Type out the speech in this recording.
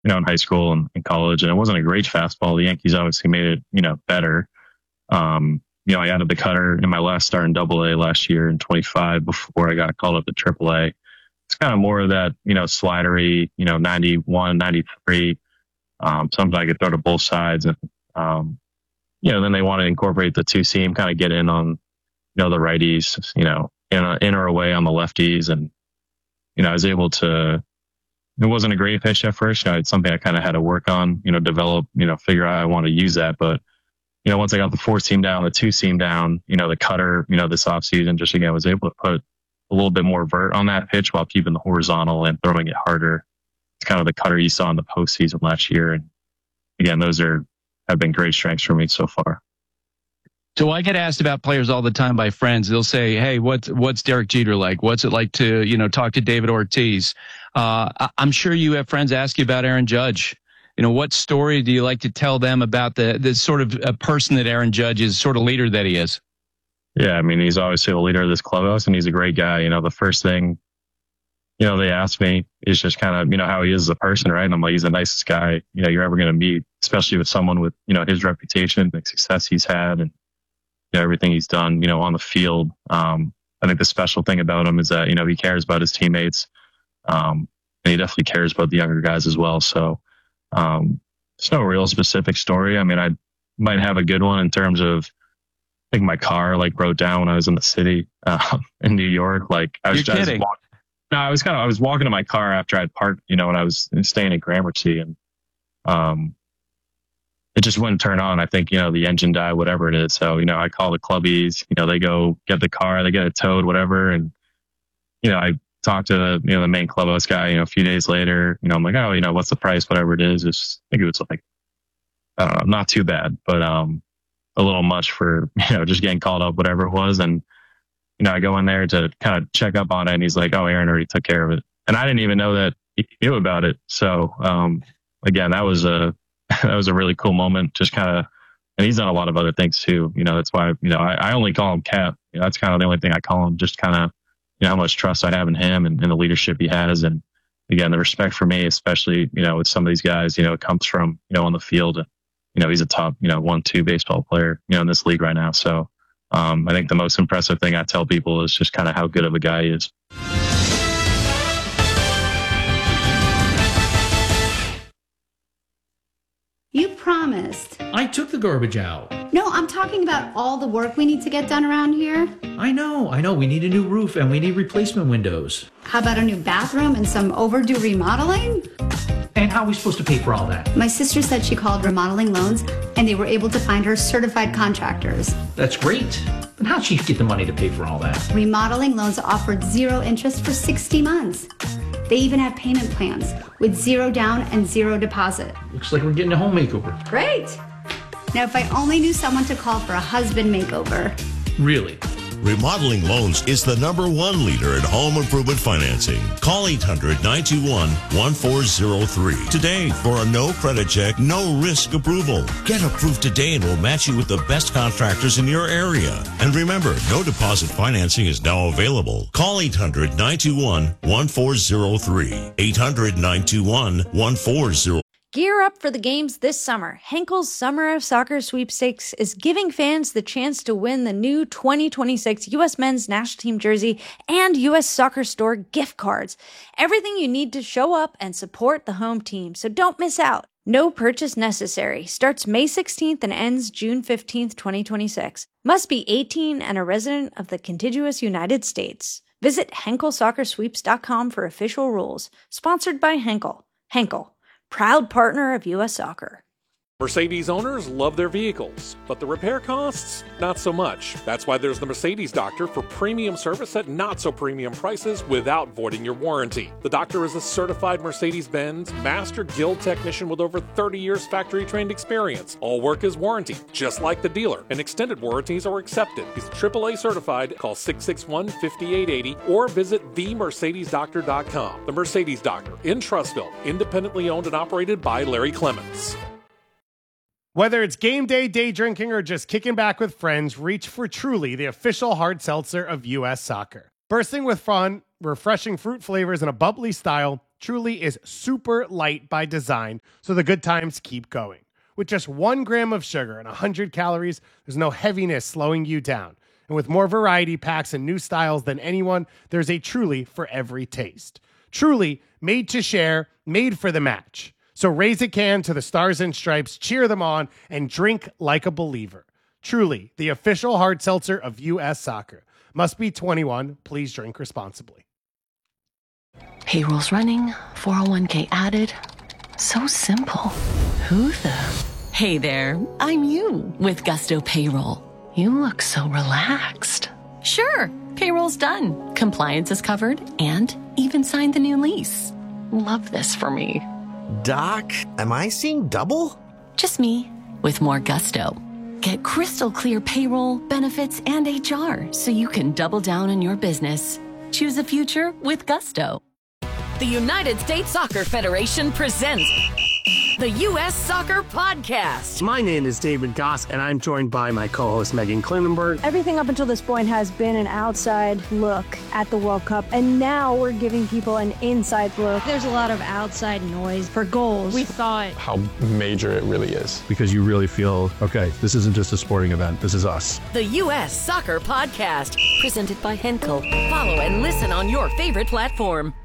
in high school and in college, and it wasn't a great fastball. The Yankees obviously made it, better. I added the cutter in my last start in AA last year in 25 before I got called up to AAA. It's kind of more of that, slidery, 91, 93. Something I could throw to both sides. And, then they want to incorporate the two seam, kind of get in on, the righties, in or away on the lefties. And, I was able to, it wasn't a great pitch at first. It's something I kind of had to work on, develop, figure out I want to use that. But, once I got the four seam down, the two seam down, the cutter, this offseason, just again, was able to put a little bit more vert on that pitch while keeping the horizontal and throwing it harder. It's kind of the cutter you saw in the postseason last year. And again, those have been great strengths for me so far. So I get asked about players all the time by friends. They'll say, "Hey, what's Derek Jeter like? What's it like to, talk to David Ortiz?" I'm sure you have friends ask you about Aaron Judge. What story do you like to tell them about the sort of a person that Aaron Judge is, sort of leader that he is? Yeah, I mean, he's obviously the leader of this clubhouse, and he's a great guy. The first thing, they ask me is just kind of, how he is as a person, right? And I'm like, he's the nicest guy, you're ever going to meet, especially with someone with, his reputation, the success he's had, and everything he's done, on the field. I think the special thing about him is that, he cares about his teammates. And he definitely cares about the younger guys as well. So, there's no real specific story. I mean, I might have a good one in terms of, I think my car broke down when I was in the city, in New York. I was I was walking to my car after I'd parked, when I was staying at Gramercy, and, it just wouldn't turn on. I think, the engine died, whatever it is. So, I call the clubbies, they go get the car, they get it towed, whatever. And, I talked to the main clubhouse guy, a few days later, I'm like, oh, what's the price, whatever it is. I think it was I don't know, not too bad, but, a little much for, just getting called up, whatever it was. And, I go in there to kind of check up on it, and he's like, oh, Aaron already took care of it. And I didn't even know that he knew about it. So, again, that was a really cool moment. Just kind of, and he's done a lot of other things too. That's why, I only call him Cap. That's kind of the only thing I call him, just kind of, how much trust I have in him and the leadership he has. And again, the respect for me, especially, with some of these guys, it comes from, on the field. He's a top, 1-2 baseball player, in this league right now. So, I think the most impressive thing I tell people is just kind of how good of a guy he is. You promised. I took the garbage out. No, I'm talking about all the work we need to get done around here. I know. We need a new roof and we need replacement windows. How about a new bathroom and some overdue remodeling? And how are we supposed to pay for all that? My sister said she called Remodeling Loans and they were able to find her certified contractors. That's great. But how'd she get the money to pay for all that? Remodeling Loans offered 0 interest for 60 months. They even have payment plans with 0 down and 0 deposit. Looks like we're getting a home makeover. Great. Now, if I only knew someone to call for a husband makeover. Really? Remodeling Loans is the #1 leader in home improvement financing. Call 800-921-1403 today for a no credit check, no risk approval. Get approved today and we'll match you with the best contractors in your area. And remember, no deposit financing is now available. Call 800-921-1403. 800-921-1403. Gear up for the games this summer. Henkel's Summer of Soccer Sweepstakes is giving fans the chance to win the new 2026 U.S. Men's National Team jersey and U.S. Soccer Store gift cards. Everything you need to show up and support the home team, so don't miss out. No purchase necessary. Starts May 16th and ends June 15th, 2026. Must be 18 and a resident of the contiguous United States. Visit HenkelSoccerSweeps.com for official rules. Sponsored by Henkel. Henkel, proud partner of U.S. Soccer. Mercedes owners love their vehicles, but the repair costs, not so much. That's why there's the Mercedes Doctor for premium service at not so premium prices without voiding your warranty. The doctor is a certified Mercedes-Benz Master Guild technician with over 30 years factory-trained experience. All work is warranty, just like the dealer, and extended warranties are accepted. He's AAA certified. Call 661-5880 or visit themercedesdoctor.com. The Mercedes Doctor in Trussville, independently owned and operated by Larry Clements. Whether it's game day, day drinking, or just kicking back with friends, reach for Truly, the official hard seltzer of U.S. Soccer. Bursting with fun, refreshing fruit flavors, and a bubbly style, Truly is super light by design, so the good times keep going. With just 1 gram of sugar and 100 calories, there's no heaviness slowing you down. And with more variety packs and new styles than anyone, there's a Truly for every taste. Truly, made to share, made for the match. So raise a can to the Stars and Stripes, cheer them on, and drink like a believer. Truly, the official hard seltzer of U.S. Soccer. Must be 21. Please drink responsibly. Payroll's running, 401k added. So simple. Who the? Hey there, I'm you with Gusto Payroll. You look so relaxed. Sure, payroll's done. Compliance is covered and even signed the new lease. Love this for me. Doc, am I seeing double? Just me with more Gusto. Get crystal clear payroll, benefits, and HR so you can double down on your business. Choose a future with Gusto. The United States Soccer Federation presents the U.S. Soccer Podcast. My name is David Goss, and I'm joined by my co-host Megan Klinenberg. Everything up until this point has been an outside look at the World Cup, and now we're giving people an inside look. There's a lot of outside noise for goals. We thought how major it really is. Because you really feel, okay, this isn't just a sporting event, this is us. The U.S. Soccer Podcast, presented by Henkel. Follow and listen on your favorite platform.